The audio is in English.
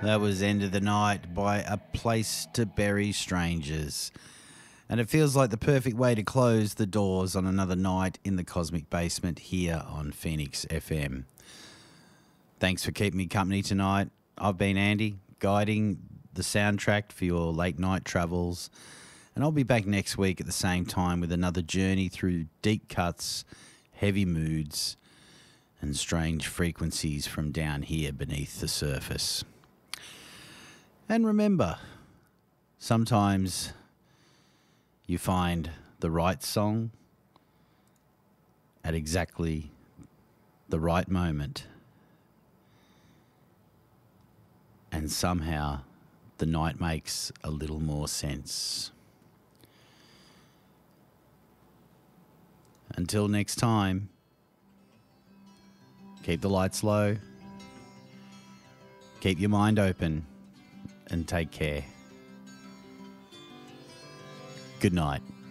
That was End of the Night by A Place to Bury Strangers. And it feels like the perfect way to close the doors on another night in the Cosmic Basement here on Phoenix FM. Thanks for keeping me company tonight. I've been Andy, guiding the soundtrack for your late night travels. And I'll be back next week at the same time with another journey through deep cuts, heavy moods, and strange frequencies from down here beneath the surface. And remember, sometimes you find the right song at exactly the right moment, and somehow the night makes a little more sense. Until next time, keep the lights low, keep your mind open, and take care. Good night.